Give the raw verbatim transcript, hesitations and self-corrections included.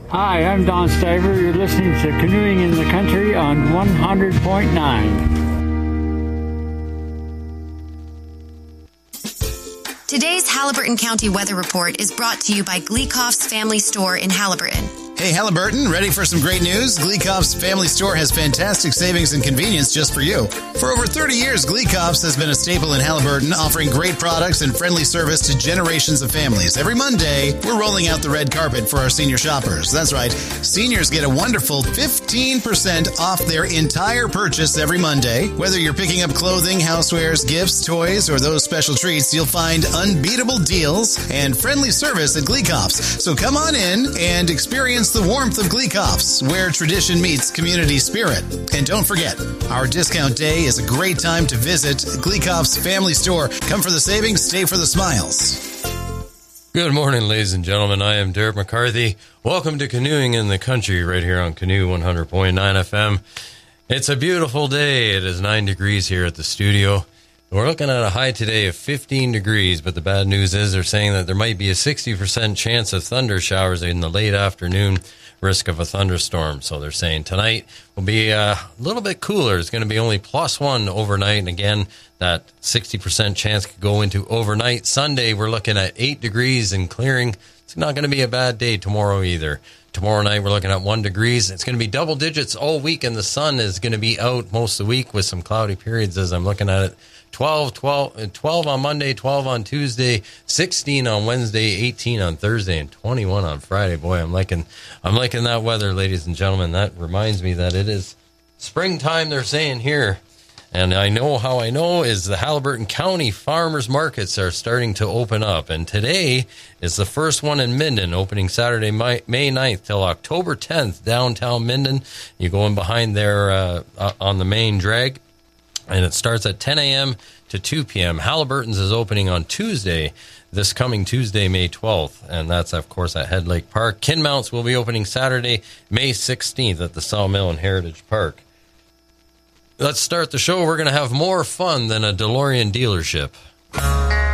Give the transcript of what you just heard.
Hi, I'm Don Stiver. You're listening to Canoeing in the Country on one hundred point nine. Today's Haliburton County Weather Report is brought to you by Gleekoff's Family Store in Haliburton. Hey, Haliburton, ready for some great news? Gleekoff's Family Store has fantastic savings and convenience just for you. For over thirty years, Gleekoff's has been a staple in Haliburton, offering great products and friendly service to generations of families. Every Monday, we're rolling out the red carpet for our senior shoppers. That's right, seniors get a wonderful fifteen percent off their entire purchase every Monday. Whether you're picking up clothing, housewares, gifts, toys, or those special treats, you'll find unbeatable deals and friendly service at Gleekoff's. So come on in and experience the warmth of Gleekoff's, where tradition meets community spirit. And don't forget, our discount day is a great time to visit Gleekoff's Family Store. Come for the savings, stay for the smiles. Good morning, ladies and gentlemen. I am Derek McCarthy. Welcome to Canoeing in the Country right here on Canoe one hundred point nine F M. It's a beautiful day. It is nine degrees here at the studio. We're looking at a high today of fifteen degrees, but the bad news is they're saying that there might be a sixty percent chance of thunder showers in the late afternoon, risk of a thunderstorm. So they're saying tonight will be a little bit cooler. It's going to be only plus one overnight. And again, that sixty percent chance could go into overnight. Sunday, we're looking at eight degrees and clearing. It's not going to be a bad day tomorrow either. Tomorrow night, we're looking at one degrees. It's going to be double digits all week, and the sun is going to be out most of the week with some cloudy periods as I'm looking at it. twelve, twelve, twelve on Monday, twelve on Tuesday, sixteen on Wednesday, eighteen on Thursday, and twenty-one on Friday. Boy, I'm liking, I'm liking that weather, ladies and gentlemen. That reminds me that it is springtime, they're saying here. And I know how I know is the Haliburton County farmers markets are starting to open up. And today is the first one in Minden, opening Saturday, May ninth till October tenth, downtown Minden. You go in behind there uh, on the main drag. And it starts at ten a.m. to two p.m. Haliburton's is opening on Tuesday, this coming Tuesday, May twelfth. And that's, of course, at Head Lake Park. Kinmounts will be opening Saturday, May sixteenth at the Sawmill and Heritage Park. Let's start the show. We're going to have more fun than a DeLorean dealership.